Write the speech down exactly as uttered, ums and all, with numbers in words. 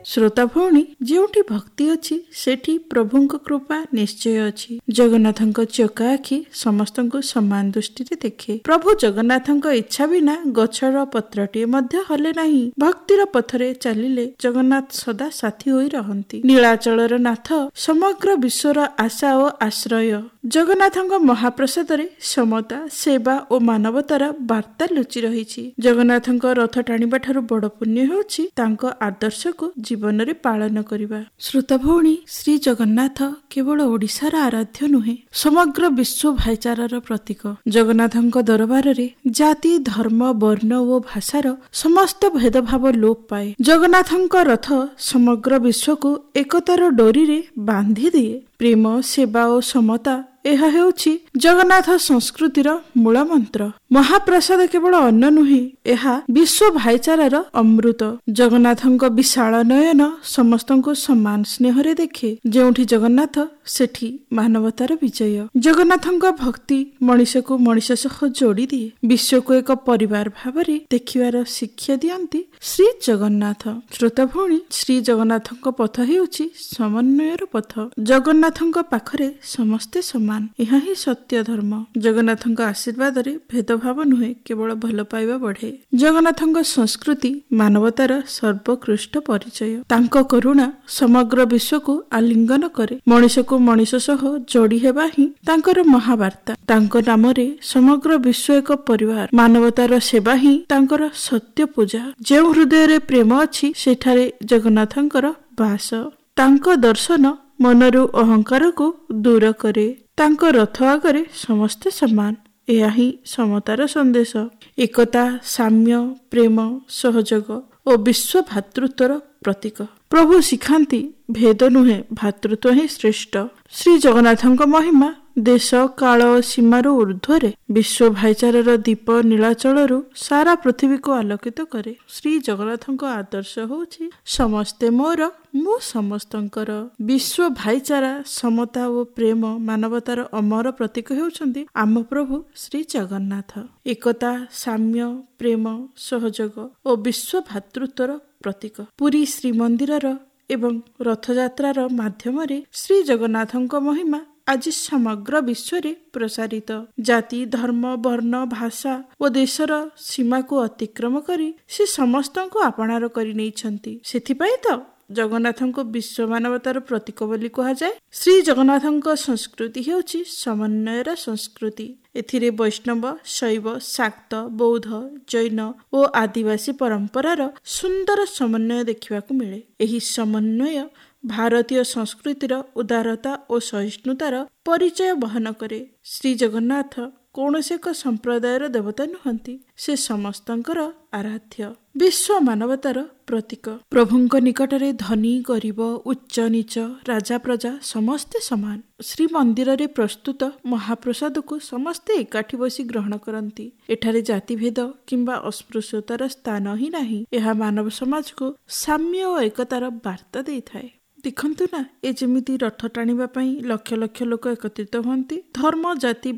ଶ୍ରୋତା ଭଉଣୀ, ଯେଉଁଠି ଭକ୍ତି ଅଛି ସେଠି ପ୍ରଭୁଙ୍କ କୃପା ନିଶ୍ଚୟ ଅଛି। ଜଗନ୍ନାଥଙ୍କ ଚକା ଆଖି ସମସ୍ତଙ୍କୁ ସମାନ ଦୃଷ୍ଟିରେ ଦେଖେ। ପ୍ରଭୁ ଜଗନ୍ନାଥଙ୍କ ଇଚ୍ଛା ବିନା ଗଛର ପତ୍ରଟିଏ ମଧ୍ୟ ହଲେ ନାହିଁ। ଭକ୍ତିର ପଥରେ ଚାଲିଲେ ଜଗନ୍ନାଥ ସଦା ସାଥୀ ହୋଇ ରହନ୍ତି। ନୀଳାଚଳର ନାଥ ସମଗ୍ର ବିଶ୍ୱର ଆଶା ଓ ଆଶ୍ରୟ। ଜଗନ୍ନାଥଙ୍କ ମହାପ୍ରସାଦରେ ସମତା, ସେବା ଓ ମାନବତାର ବାର୍ତ୍ତା ଲୁଚି ରହିଛି। ଜଗନ୍ନାଥଙ୍କ ରଥ ଟାଣିବା ଠାରୁ ବଡ଼ ପୁଣ୍ୟ ହେଉଛି ତାଙ୍କ ଆଦର୍ଶକୁ ଜୀବନରେ ପାଳନ କରିବା। ଶ୍ରୋତା ଭଉଣୀ, ଶ୍ରୀ ଜଗନ୍ନାଥ କେବଳ ଓଡ଼ିଶାର ଆରାଧ୍ୟ ନୁହେଁ, ସମଗ୍ର ବିଶ୍ୱ ଭାଇଚାରାର ପ୍ରତୀକ। ଜଗନ୍ନାଥଙ୍କ ଦରବାରରେ ଜାତି, ଧର୍ମ, ବର୍ଣ୍ଣ ଓ ଭାଷାର ସମସ୍ତ ଭେଦଭାବ ଲୋପ ପାଏ। ଜଗନ୍ନାଥଙ୍କ ରଥ ସମଗ୍ର ବିଶ୍ୱକୁ ଏକତାର ଡୋରିରେ ବାନ୍ଧି ଦିଏ। ପ୍ରେମ, ସେବା ଓ ସମତା, ଏହା ହେଉଛି ଜଗନ୍ନାଥ ସଂସ୍କୃତିର ମୂଳ ମନ୍ତ୍ର। ମହାପ୍ରସାଦ କେବଳ ଅନ୍ନ ନୁହେଁ, ଏହା ବିଶ୍ୱ ଭାଇଚାରାର ଅମୃତ। ଜଗନ୍ନାଥଙ୍କ ବିଶାଳ ନୟନ ସମସ୍ତଙ୍କୁ ସମାନ ସ୍ନେହରେ ଦେଖେ। ଯେଉଁଠି ଜଗନ୍ନାଥ ସେଠି ମାନବତାର ବିଜୟ। ଜଗନ୍ନାଥଙ୍କ ଭକ୍ତି ମଣିଷକୁ ମଣିଷ ସହ ଯୋଡ଼ି ଦିଏ। ବିଶ୍ୱକୁ ଏକ ପରିବାର ଭାବରେ ଦେଖିବାର ଶିକ୍ଷା ଦିଅନ୍ତି ଶ୍ରୀ ଜଗନ୍ନାଥ। ଶ୍ରୋତା ଭଉଣୀ, ଶ୍ରୀ ଜଗନ୍ନାଥଙ୍କ ପଥ ହେଉଛି ସମନ୍ୱୟର ପଥ। ଜଗନ୍ନାଥଙ୍କ ପାଖରେ ସମସ୍ତେ ସମାନ, ଏହା ହିଁ ସତ୍ୟ ଧର୍ମ। ଜଗନ୍ନାଥଙ୍କ ଆଶୀର୍ବାଦରେ ଭେଦଭାବ ନୁହେଁ, କେବଳ ଭଲ ପାଇବା ବଢ଼େ। ଜଗନ୍ନାଥଙ୍କ ସଂସ୍କୃତି ମାନବତାର ସର୍ବୋତ୍କୃଷ୍ଟ ପରିଚୟ। ତାଙ୍କ କରୁଣା ସମଗ୍ର ବିଶ୍ୱକୁ ଆଲିଙ୍ଗନ କରେ। ମଣିଷକୁ ମଣିଷ ସହ ଯୋଡ଼ି ହେବା ହିଁ ତାଙ୍କର ମହାବାର୍ତ୍ତା। ତାଙ୍କ ନାମରେ ସମଗ୍ର ବିଶ୍ୱ ଏକ ପରିବାର। ମାନବତାର ସେବା ହିଁ ତାଙ୍କର ସତ୍ୟ ପୂଜା। ଯେଉଁ ହୃଦୟରେ ପ୍ରେମ ଅଛି ସେଠାରେ ଜଗନ୍ନାଥଙ୍କର ବାସ। ତାଙ୍କ ଦର୍ଶନ ମନରୁ ଅହଙ୍କାରକୁ ଦୂର କରେ। ତାଙ୍କ ରଥ ଆଗରେ ସମସ୍ତେ ସମାନ, ଏହା ହିଁ ସମତାର ସନ୍ଦେଶ। ଏକତା, ସାମ୍ୟ, ପ୍ରେମ, ସହଯୋଗ ଓ ବିଶ୍ୱ ଭାତୃତ୍ୱର ପ୍ରତୀକ। ପ୍ରଭୁ ଶିଖାନ୍ତି, ଭେଦ ନୁହେଁ, ଭାତୃତ୍ୱ ହିଁ ଶ୍ରେଷ୍ଠ। ଶ୍ରୀ ଜଗନ୍ନାଥଙ୍କ ମହିମା ଦେଶ, କାଳ ଓ ସୀମାରୁ ଉର୍ଦ୍ଧ୍ୱରେ। ବିଶ୍ୱ ଭାଇଚାରାର ଦୀପ ନୀଳାଚଳରୁ ସାରା ପୃଥିବୀକୁ ଆଲୋକିତ କରେ। ଶ୍ରୀ ଜଗନ୍ନାଥଙ୍କ ଆଦର୍ଶ ହେଉଛି ସମସ୍ତେ ମୋର, ମୁଁ ସମସ୍ତଙ୍କର। ବିଶ୍ୱ ଭାଇଚାରା, ସମତା ଓ ପ୍ରେମ, ମାନବତାର ଅମର ପ୍ରତୀକ ହେଉଛନ୍ତି ଆମ ପ୍ରଭୁ ଶ୍ରୀ ଜଗନ୍ନାଥ। ଏକତା, ସାମ୍ୟ, ପ୍ରେମ, ସହଯୋଗ ଓ ବିଶ୍ୱ ଭାତୃତ୍ୱର ପ୍ରତୀକ। ପୁରୀ ଶ୍ରୀମନ୍ଦିରର ଏବଂ ରଥଯାତ୍ରାର ମାଧ୍ୟମରେ ଶ୍ରୀ ଜଗନ୍ନାଥଙ୍କ ମହିମା ଆଜି ସମଗ୍ର ବିଶ୍ୱରେ ପ୍ରସାରିତ। ଜାତି, ଧର୍ମ, ବର୍ଣ୍ଣ, ଭାଷା ଓ ଦେଶର ସୀମାକୁ ଅତିକ୍ରମ କରି ସେ ସମସ୍ତଙ୍କୁ ଆପଣାର କରି ନେଇଛନ୍ତି। ସେଥିପାଇଁ ତ ଜଗନ୍ନାଥଙ୍କୁ ବିଶ୍ୱ ମାନବତାର ପ୍ରତୀକ ବୋଲି କୁହାଯାଏ। ଶ୍ରୀ ଜଗନ୍ନାଥଙ୍କ ସଂସ୍କୃତି ହେଉଛି ସମନ୍ୱୟର ସଂସ୍କୃତି। ଏଥିରେ ବୈଷ୍ଣବ, ଶୈବ, ଶାକ୍ତ, ବୌଦ୍ଧ, ଜୈନ ଓ ଆଦିବାସୀ ପରମ୍ପରାର ସୁନ୍ଦର ସମନ୍ୱୟ ଦେଖିବାକୁ ମିଳେ। ଏହି ସମନ୍ୱୟ ଭାରତୀୟ ସଂସ୍କୃତିର ଉଦାରତା ଓ ସହିଷ୍ଣୁତାର ପରିଚୟ ବହନ କରେ। ଶ୍ରୀ ଜଗନ୍ନାଥ କୌଣସି ଏକ ସମ୍ପ୍ରଦାୟର ଦେବତା ନୁହନ୍ତି, ସେ ସମସ୍ତଙ୍କର ଆରାଧ୍ୟ। ବିଶ୍ୱ ମାନବତାର ପ୍ରତୀକ। ପ୍ରଭୁଙ୍କ ନିକଟରେ ଧନୀ, ଗରିବ, ଉଚ୍ଚ ନୀଚ, ରାଜା ପ୍ରଜା ସମସ୍ତେ ସମାନ। ଶ୍ରୀମନ୍ଦିରରେ ପ୍ରସ୍ତୁତ ମହାପ୍ରସାଦକୁ ସମସ୍ତେ ଏକାଠି ବସି ଗ୍ରହଣ କରନ୍ତି। ଏଠାରେ ଜାତିଭେଦ କିମ୍ବା ଅସ୍ପୃଶ୍ୟତାର ସ୍ଥାନ ହିଁ ନାହିଁ। ଏହା ମାନବ ସମାଜକୁ ସାମ୍ୟ ଓ ଏକତାର ବାର୍ତ୍ତା ଦେଇଥାଏ। ଦେଖନ୍ତୁ ନା, ଏ ଯେମିତି ରଥ ଟାଣିବା ପାଇଁ ଲକ୍ଷ ଲକ୍ଷ ଲୋକ ଏକତ୍ରିତ ହୁଅନ୍ତି। ଧର୍ମ, ଜାତି